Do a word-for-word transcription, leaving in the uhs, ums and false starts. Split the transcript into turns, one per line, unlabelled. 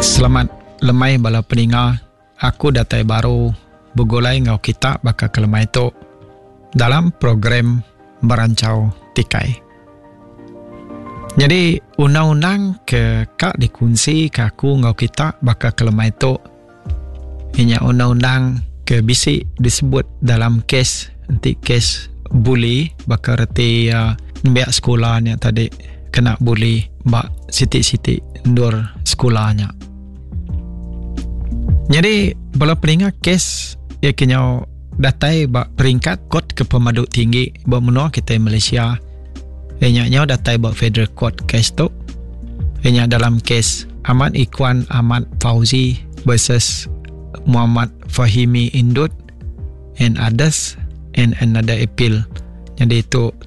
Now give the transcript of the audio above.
Selamat lemai bala peninga. Aku datai baru begolai ngau kita baka kelemai itu dalam program merancau tikai. Jadi undang-undang ke kak dikunci ke aku ngau kita baka kelemai itu inya undang-undang ke bisi disebut dalam kes nanti kes bully baka reti uh, biak sekolahnya tadi kena bully bak siti-siti ndur sekolahnya. Jadi bala peringat kes ya kenyau datai bak peringkat kot ke pemaduk tinggi bak menua kita Malaysia. Inya nyau datai bak federal court kes tu. Inya dalam kes Ahmad Ikhwan Ahmad Fauzi versus Muhammad Fahimi Indut and others and another appeal. Jadi itu